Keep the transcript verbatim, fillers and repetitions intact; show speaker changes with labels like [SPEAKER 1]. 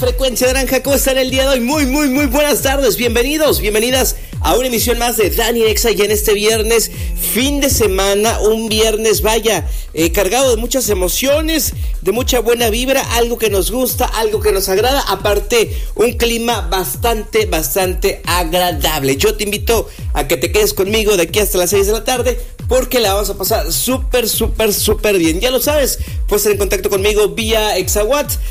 [SPEAKER 1] Frecuencia Naranja, ¿cómo están el día de hoy? Muy, muy, muy buenas tardes, bienvenidos, bienvenidas a una emisión más de Dani Exa y en este viernes, fin de semana, un viernes, vaya, eh, cargado de muchas emociones, de mucha buena vibra, algo que nos gusta, algo que nos agrada, aparte un clima bastante, bastante agradable. Yo te invito a que te quedes conmigo de aquí hasta las seis de la tarde, porque la vamos a pasar súper, súper, súper bien. Ya lo sabes, puedes estar en contacto conmigo vía ExaWhat,